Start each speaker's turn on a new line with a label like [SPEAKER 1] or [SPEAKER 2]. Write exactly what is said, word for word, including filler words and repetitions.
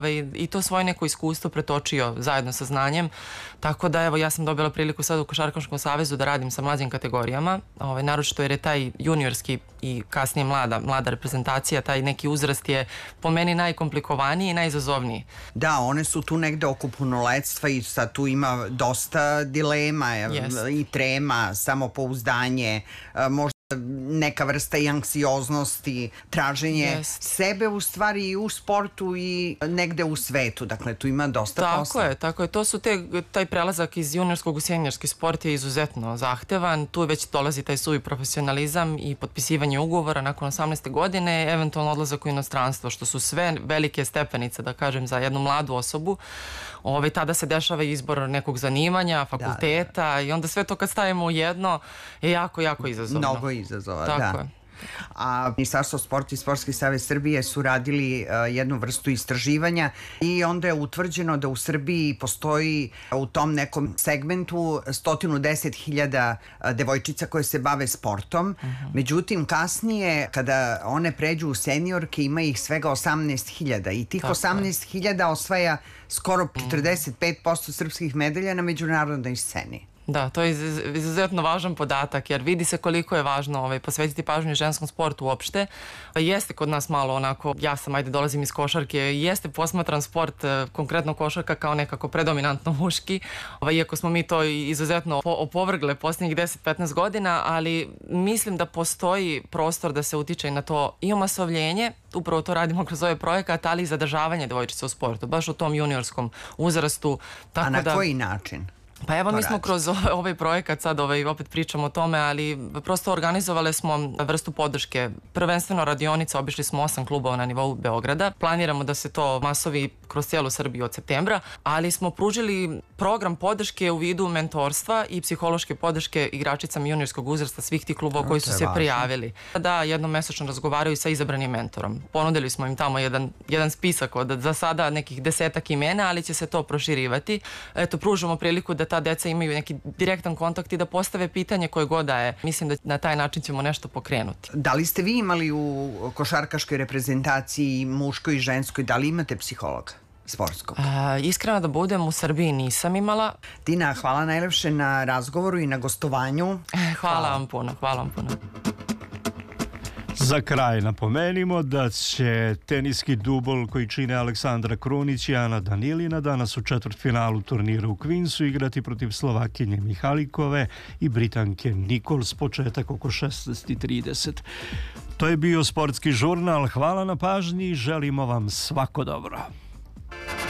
[SPEAKER 1] i to svoje neko iskustvo pretočio zajedno sa znanjem, tako da evo ja sam dobila priliku sad u Košarkaškom savezu da radim sa mlađim kategorijama, ovaj, naročito jer je taj juniorski i kasnije mlada, mlada reprezentacija, taj neki uzrast je po meni najkomplikovaniji i najizazovniji.
[SPEAKER 2] Da, one su tu negde oko punoletstva i sad tu ima dosta dilema yes. i trema, samopouzdanje, možda neka vrsta i anksioznosti, traženje yes. sebe u stvari i u sportu i negde u svetu, dakle tu ima dosta
[SPEAKER 1] tako
[SPEAKER 2] posla.
[SPEAKER 1] Tako je, tako je, to su te, taj prelazak iz juniorskog u seniorski sport je izuzetno zahtevan, tu već dolazi taj suvi profesionalizam i potpisivanje ugovora nakon osamnaeste godine, eventualno odlazak u inostranstvo, što su sve velike stepenice, da kažem, za jednu mladu osobu. Ove, tada se dešava izbor nekog zanimanja, fakulteta da, da. I onda sve to kad stavimo u jedno je jako, jako izazovno.
[SPEAKER 2] Mnogo izazova,
[SPEAKER 1] tako
[SPEAKER 2] da.
[SPEAKER 1] Je.
[SPEAKER 2] A Ministarstvo sporta i Sportski savez Srbije su radili uh, jednu vrstu istraživanja i onda je utvrđeno da u Srbiji postoji u tom nekom segmentu sto deset hiljada devojčica koje se bave sportom. Uh-huh. Međutim, kasnije kada one pređu u seniorke ima ih svega osamnaest hiljada i tih tako osamnaest hiljada osvaja skoro četrdeset pet posto srpskih medalja na međunarodnoj sceni.
[SPEAKER 1] Da, to je izuzetno važan podatak jer vidi se koliko je važno ovaj, posvetiti pažnju ženskom sportu uopšte. Jeste kod nas malo onako, ja sam, ajde, dolazim iz košarke, jeste posmatran sport, konkretno košarka kao nekako predominantno muški, ovaj, iako smo mi to izuzetno opovrgle posljednjih deset do petnaest godina, ali mislim da postoji prostor da se utiče i na to i omasovljenje, upravo to radimo kroz ovaj projekat, ali i zadržavanje devojčica u sportu, baš u tom juniorskom uzrastu. Tako
[SPEAKER 2] A na
[SPEAKER 1] da,
[SPEAKER 2] koji način?
[SPEAKER 1] Pa evo mi smo kroz ovaj projekat, sad ovaj, opet pričamo o tome, ali prosto organizovali smo vrstu podrške. Prvenstveno radionica, obišli smo osam klubova na nivou Beograda. Planiramo da se to masovi kroz cijelu Srbiju od septembra, ali smo pružili program podrške u vidu mentorstva i psihološke podrške igračicama juniorskog uzrasta svih tih klubova koji su se prijavili. Da jednom mesečno razgovaraju sa izabranim mentorom. Ponudili smo im tamo jedan, jedan spisak od za sada nekih desetak imena, ali će se to proširivati. Eto, pružamo priliku da ta deca imaju neki direktan kontakt i da postave pitanje koje god da je. Mislim da na taj način ćemo nešto pokrenuti.
[SPEAKER 2] Da li ste vi imali u košarkaškoj reprezentaciji muškoj i ženskoj, da li imate psihologa sportskog?
[SPEAKER 1] A, iskreno da budem, u Srbiji nisam imala.
[SPEAKER 2] Tina, hvala najlepše na razgovoru i na gostovanju.
[SPEAKER 1] Hvala, hvala vam puno, hvala vam puno.
[SPEAKER 3] Za kraj napomenimo da će teniski dubol koji čine Aleksandra Krunić i Ana Danilina danas u četvrtfinalu turnira u Queensu igrati protiv Slovakinje Mihalikove i Britanke Nichols, početak oko šesnaest i trideset. To je bio Sportski žurnal. Hvala na pažnji i želimo vam svako dobro.